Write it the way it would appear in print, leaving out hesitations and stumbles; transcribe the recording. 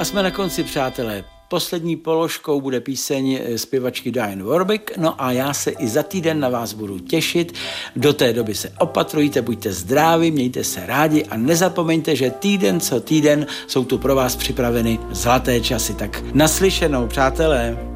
A jsme na konci, přátelé. Poslední položkou bude píseň zpěvačky Dionne Warwick, no a já se i za týden na vás budu těšit. Do té doby se opatrujte, buďte zdraví, mějte se rádi a nezapomeňte, že týden co týden jsou tu pro vás připraveny zlaté časy. Tak naslyšenou, přátelé.